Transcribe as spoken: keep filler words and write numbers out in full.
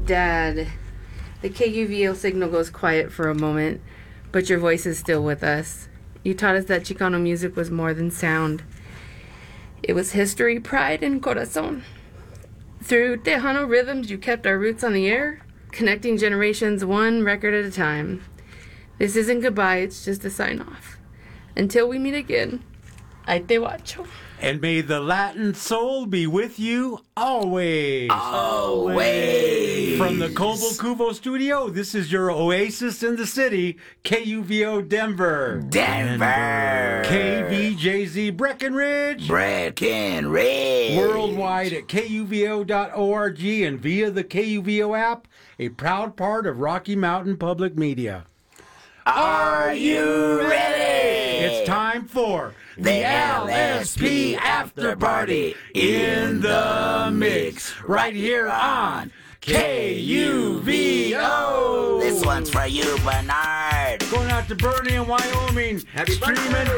Dad, the K U V O signal goes quiet for a moment, but your voice is still with us. You taught us that Chicano music was more than sound. It was history, pride, and corazón. Through Tejano rhythms, you kept our roots on the air, connecting generations one record at a time. This isn't goodbye, it's just a sign-off. Until we meet again, Ay te guacho. And may the Latin soul be with you always. Always. From the Cobo Cubo studio, this is your oasis in the city, K U V O Denver. Denver. K V J Z Breckenridge. Breckenridge. Worldwide at K U V O dot org and via the K U V O app, a proud part of Rocky Mountain Public Media. Are you ready? It's time for the L S P After Party in the Mix, right here on K U V O. This one's for you, Bernard. Going out to Bernie in Wyoming. Happy birthday. Streaming